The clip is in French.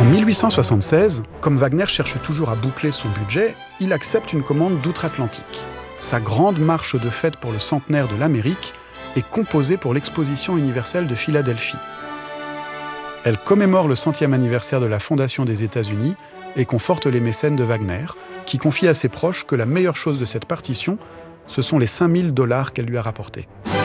1876, comme Wagner cherche toujours à boucler son budget, il accepte une commande d'outre-Atlantique. Sa grande marche de fête pour le centenaire de l'Amérique est composée pour l'Exposition universelle de Philadelphie. Elle commémore le 100e anniversaire de la fondation des États-Unis et conforte les mécènes de Wagner, qui confie à ses proches que la meilleure chose de cette partition, ce sont les $5 000 qu'elle lui a rapportés.